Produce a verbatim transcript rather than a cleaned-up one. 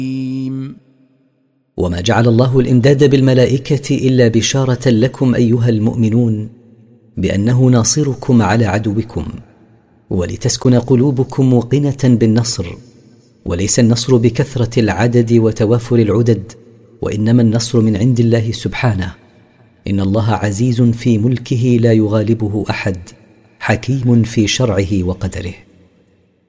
وما جعل الله الإمداد بالملائكة إلا بشارة لكم أيها المؤمنون بأنه ناصركم على عدوكم، ولتسكن قلوبكم موقنة بالنصر. وليس النصر بكثرة العدد وتوافر العدد، وإنما النصر من عند الله سبحانه. إن الله عزيز في ملكه لا يغالبه أحد، حكيم في شرعه وقدره.